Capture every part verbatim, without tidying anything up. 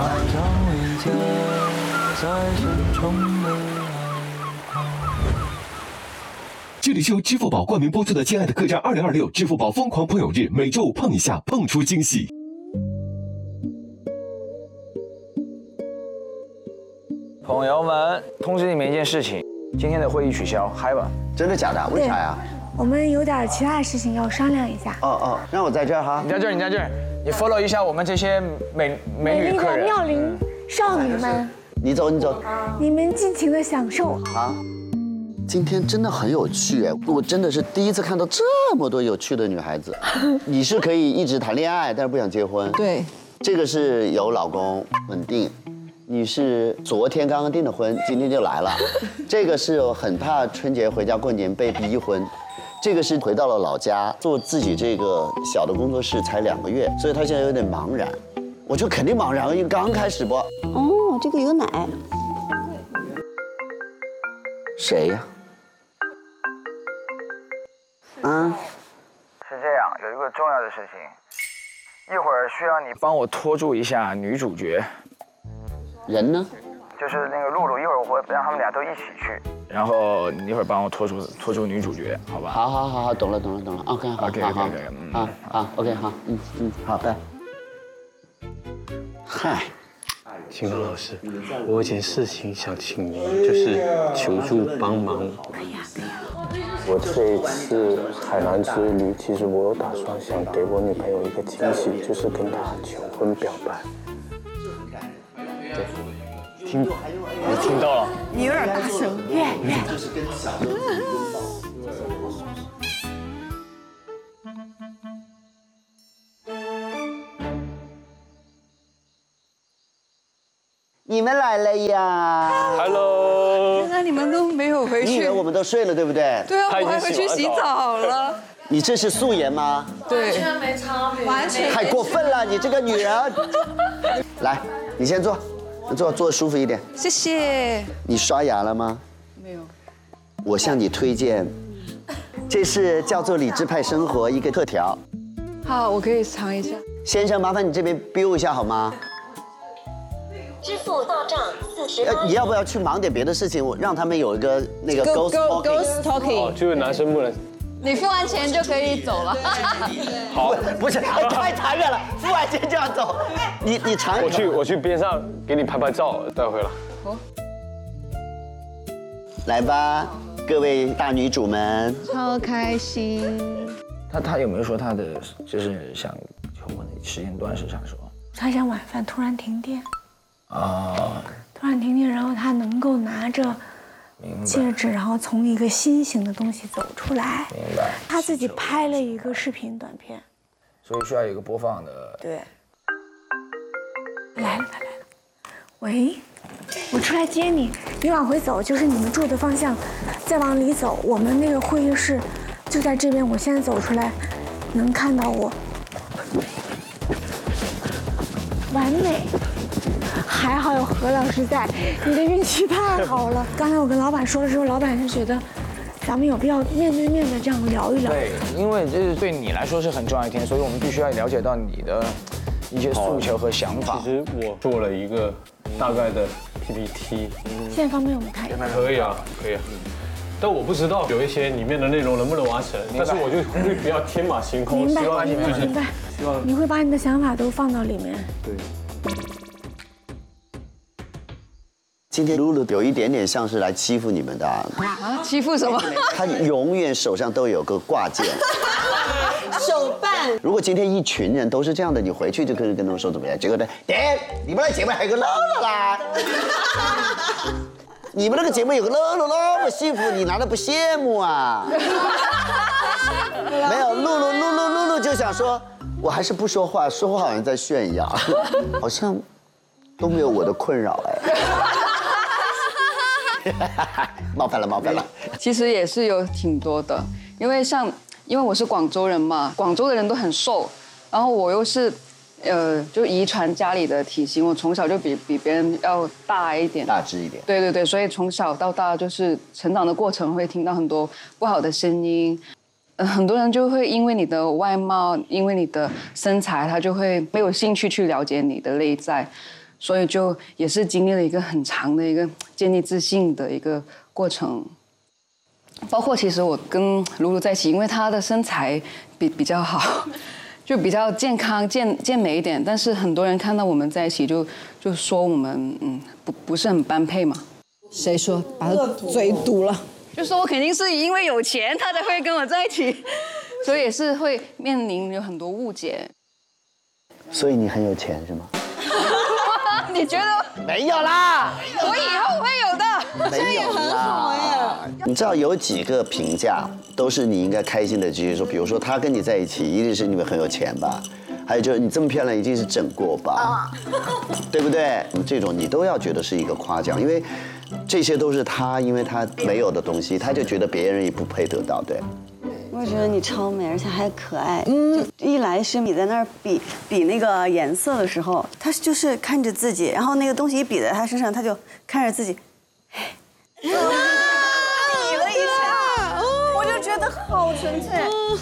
这里是由支付宝冠名播出的《亲爱的客栈二零二六》支付宝疯狂碰友日，每周五碰一下，碰出惊喜。 朋友们，通知你们一件事情，今天的会议取消，嗨吧！ 真的假的？为啥呀？ 我们有点其他的事情要商量一下。 哦哦，让我在这儿哈。 你在这儿，你在这儿，你 follow 一下我们这些美美女客人。 妙龄少女们， 你走，你走。 你们尽情的享受啊！今天真的很有趣哎，我真的是第一次看到这么多有趣的女孩子。你是可以一直谈恋爱，但是不想结婚。 对， 这个是有老公稳定。你是昨天刚刚订的婚，今天就来了。这个是很怕春节回家过年被逼婚。这个是回到了老家做自己这个小的工作室才两个月，所以他现在有点茫然。我就肯定茫然，因为刚开始不。 哦，这个有奶。 谁呀？啊？ 是这样，有一个重要的事情，一会儿需要你帮我拖住一下女主角。 人呢？ 就是那个露露，一会儿我会让他们俩都一起去，然后你一会儿帮我拖住拖住女主角，好吧？ 好好好好，懂了懂了懂了。OK 好 OK OK OK， 嗯，好好 OK 好，嗯嗯，好的。嗨， 金河老师，我有件事情想请您，就是求助帮忙。 可以啊，可以啊。 我这一次海南之旅，其实我有打算想给我女朋友一个惊喜，就是跟她求婚表白。对，听，你听到了？ 你有点大声，越越。 你们来了呀 ！Hello。 原来你们都没有回去。 你以为我们都睡了，对不对？ 对啊，我还回去洗澡了。 你这是素颜吗？ 对， 完全没差别， 完全太过分了，你这个女人！来，你先坐，坐坐舒服一点。 谢谢。 你刷牙了吗？ 没有。 我向你推荐，这是叫做理智派生活一个特调。 好，我可以尝一下。 先生，麻烦你这边 bill 一下好吗？ 支付到账四十。 呃，你要不要去忙点别的事情？我让他们有一个那个 ghost talking。 talking。 哦，就是男生不能。 你付完钱就可以走了。 好， 不是，太残忍了，付完钱就要走。你你尝一尝。 我去我去边上给你拍拍照，带回来。好。 来吧，各位大女主们。 超开心。 他他有没有说他的就是想求婚的时间段是啥时候？ 他想晚饭突然停电。 啊。 突然停电，然后他能够拿着戒指，然后从一个心形的东西走出来。 明白。 他自己拍了一个视频短片， 所以需要有一个播放的。 对。来了，他来了。喂，我出来接你，你往回走，就是你们住的方向，再往里走，我们那个会议室就在这边。我现在走出来，能看到我。完美。还好有何老师在，你的运气太好了。刚才我跟老板说的时候，老板就觉得咱们有必要面对面的这样聊一聊。 对，因为这是对你来说是很重要一天，所以我们必须要了解到你的一些诉求和想法。 其实我做了一个大概的 P P T。 现在方便我们看一下。 可以啊，可以啊。但我不知道有一些里面的内容能不能完成，但是我就会比较天马行空， 明白， 希望明白，明白。 希望你会把你的想法都放到里面。 对。 今天露露有一点点像是来欺负你们的啊！ 啊，欺负什么？ 她永远手上都有个挂件。 手办。 如果今天一群人都是这样的，你回去就可以跟他们说怎么样？结果呢，哎，你们那节目还有个露露啦！你们那个节目有个露露那么幸福，你难道不羡慕啊？没有，露露露露露露就想说，我还是不说话，说话好像在炫耀，好像都没有我的困扰哎。冒犯了，冒犯了。 其实也是有挺多的，因为像因为我是广州人嘛，广州的人都很瘦，然后我又是，呃，就遗传家里的体型，我从小就比比别人要大一点， 大只一点。 对对对，所以从小到大就是成长的过程会听到很多不好的声音，呃，很多人就会因为你的外貌，因为你的身材，他就会没有兴趣去了解你的内在。 所以就也是经历了一个很长的一个建立自信的一个过程。包括其实我跟露露在一起，因为她的身材比比较好，就比较健康、健健美一点。但是很多人看到我们在一起就，就说我们嗯不不是很般配嘛。 谁说？把他嘴堵了。 就说我肯定是因为有钱，他才会跟我在一起，所以也是会面临有很多误解。 所以你很有钱是吗？ 你觉得？ 没有啦， 我以后会有的。 没有啦。你知道有几个评价都是你应该开心的，就是说，比如说他跟你在一起，一定是你们很有钱吧？还有就是你这么漂亮，一定是整过吧？对不对？这种你都要觉得是一个夸奖，因为这些都是他，因为他没有的东西，他就觉得别人也不配得到，对。 我觉得你超美，而且还可爱。嗯，一来是你在那儿比比那个颜色的时候，他就是看着自己，然后那个东西一比在他身上，他就看着自己，比了一下，我就觉得好纯粹。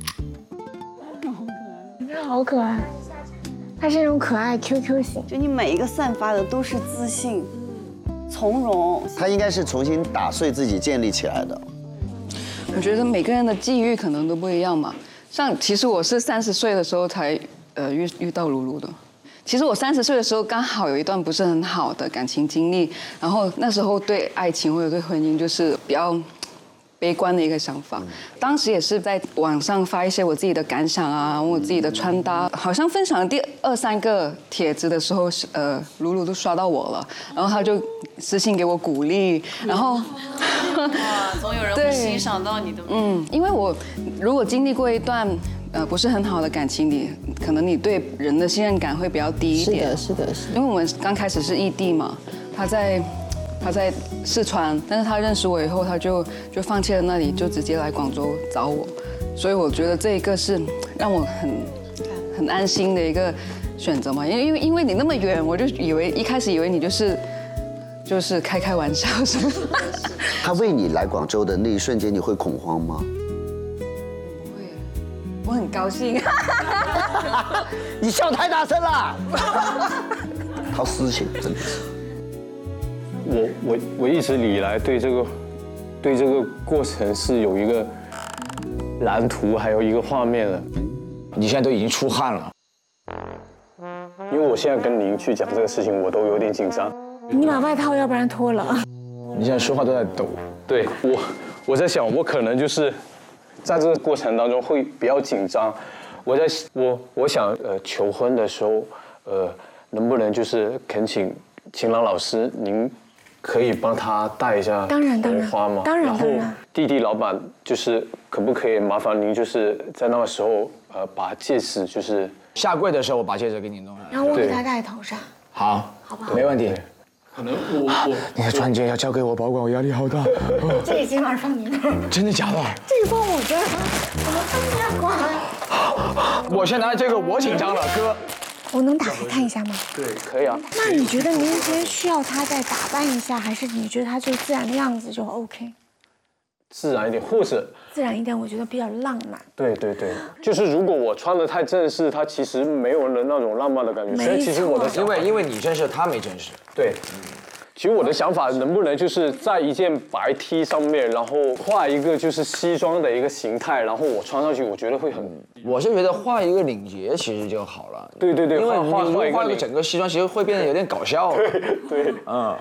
你真的好可爱，他是那种可爱 Q Q 型， 就你每一个散发的都是自信、从容。 他应该是重新打碎自己建立起来的。 我觉得每个人的际遇可能都不一样嘛。像其实我是三十岁的时候才呃遇遇到露露的。其实我三十岁的时候刚好有一段不是很好的感情经历，然后那时候对爱情或者对婚姻就是比较悲观的一个想法。当时也是在网上发一些我自己的感想啊，我自己的穿搭，好像分享了第二三个帖子的时候，呃，露露都刷到我了，然后他就私信给我鼓励，然后。 哇，总有人会欣赏到你的美。 嗯，因为我如果经历过一段呃不是很好的感情里，可能你对人的信任感会比较低一点。 是的，是的，是的。 因为我们刚开始是异地嘛，他在他在四川，但是他认识我以后，他就就放弃了那里，就直接来广州找我，所以我觉得这一个是让我很很安心的一个选择嘛，因为因为因为你那么远，我就以为一开始以为你就是。就是开开玩笑，是不是？ 他为你来广州的那一瞬间，你会恐慌吗？ 不会，我很高兴。 你笑太大声了。掏私情，真的是。 我我我一直以来对这个对这个过程是有一个蓝图，还有一个画面的。 你现在都已经出汗了， 因为我现在跟您去讲这个事情，我都有点紧张。 你把外套要不然脱了。 你现在说话都在抖。 对我，我在想，我可能就是在这个过程当中会比较紧张。我在我我想呃求婚的时候，呃能不能就是恳请秦朗老师，您可以帮他带一下当然当然红花吗？ 当然然后当然。 弟弟老板就是可不可以麻烦您就是在那个时候呃把戒指就是下跪的时候我把戒指给你弄上来。 然后我给他戴头上。 好， 好不好？ 没问题。 可能我我你的钻戒要交给我保管，我压力好大。 这个今晚放你那儿。 真的假的？ 这个放我这儿，我们分家管。 我先拿这个，我紧张了，哥。 我能打开看一下吗？ 对，可以啊。 那你觉得明天需要他再打扮一下，还是你觉得他就自然的样子就 OK？ 自然一点，或者自然一点，我觉得比较浪漫。 对对对，就是如果我穿的太正式，它其实没有了那种浪漫的感觉。所以其实我的因为因为你正式，他没正式。 对，其实我的想法能不能就是在一件白 T 上面，然后画一个就是西装的一个形态，然后我穿上去，我觉得会很。 我是觉得画一个领结其实就好了。 对对对， 因为画画你画一个画一个整个西装，其实会变得有点搞笑。 对对， 嗯。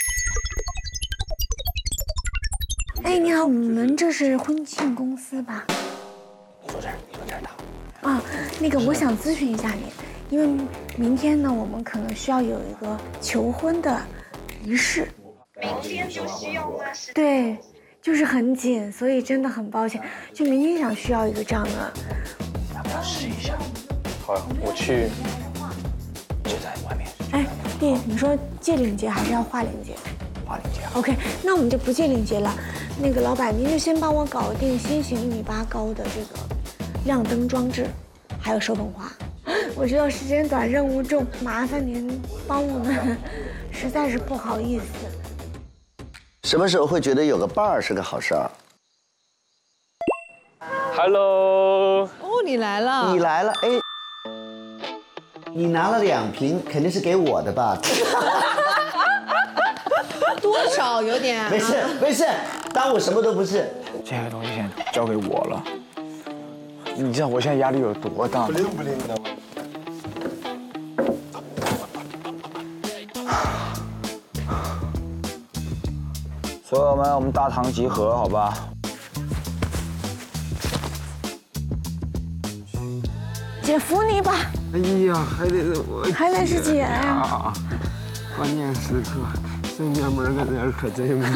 哎，你好，我们这是婚庆公司吧？ 坐这儿，你坐这儿打。 啊，那个我想咨询一下你，因为明天呢，我们可能需要有一个求婚的仪式。 明天就需要花时间。 对，就是很紧，所以真的很抱歉，就明天想需要一个这样的。 要不要试一下？ 好，我去。 就在外面。 哎，弟，你说系领结还是要画领结？ 画领结。 OK， 那我们就不系领结了。那个老板，您就先帮我搞定心形一米八高的这个亮灯装置，还有手捧花。我知道时间短，任务重，麻烦您帮我们，实在是不好意思。 什么时候会觉得有个伴儿是个好事儿 ？Hello。 哦，你来了。 你来了，哎。 你拿了两瓶，肯定是给我的吧？ 多少有点。 没事没事，当我什么都不是。 这个东西现在交给我了，你知道我现在压力有多大吗？不灵不灵的。所友们，我们大堂集合，好吧？ 姐扶你吧。 哎呀，还得是我， 还得是姐呀。 关键时刻，身边没个人可真没。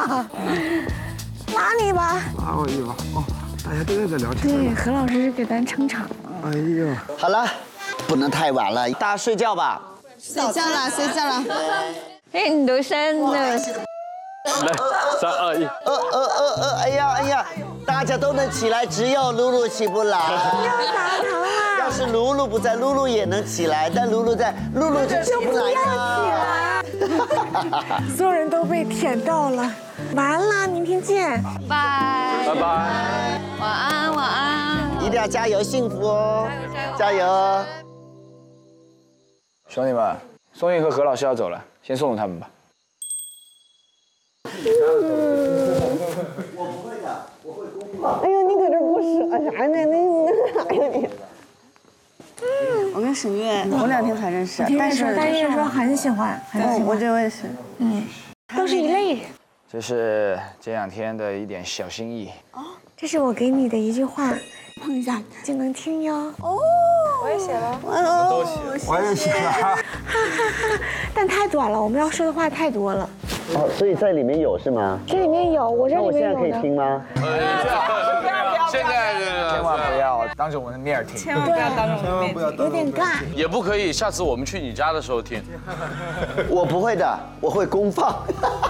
拉你吧。 拉我一把哦，大家都在这聊天。 对，何老师给咱撑场了。 哎呦， 好了，不能太晚了，大家睡觉吧。 睡觉了，睡觉了。 哎，你都生了。 来，三二一， 呃呃呃呃，哎呀哎呀，大家都能起来，只有露露起不来。 要打疼了。 要是露露不在，露露也能起来，但露露在，露露就起不来了。 所有人都被舔到了，完了，明天见， 拜拜拜， 晚安晚安， 一定要加油，幸福哦，加油！ 兄弟们，宋韵和何老师要走了，先送送他们吧。 我不会的，我会公放。 哎呦，你搁这不舍啥呢？那哎呦你。我跟沈月，我两天才认识，但是但是说很喜欢，很喜欢。 我这我也是， 嗯，都是一类人。 这是这两天的一点小心意。 哦，这是我给你的一句话，碰一下就能听哟。哦，我也写了， 我都写，我也写了。哈哈哈！但太短了，我们要说的话太多了。 哦，所以在里面有是吗？ 这里面有，我这里面有的。 那我现在可以听吗？ 现在千万不要当着我们的面听， 千万不要当着我们面听， 有点尬。 也不可以，下次我们去你家的时候听。 我不会的，我会公放。